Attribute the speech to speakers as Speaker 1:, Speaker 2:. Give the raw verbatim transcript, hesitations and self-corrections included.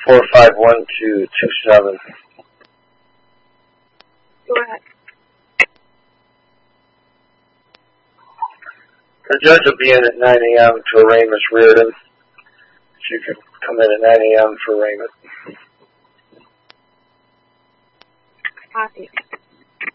Speaker 1: four five one two two seven.
Speaker 2: Go ahead.
Speaker 1: The judge will be in at nine a.m. to arraign Miss Reardon. She can come in at nine a.m. for arraignment.
Speaker 2: Copy.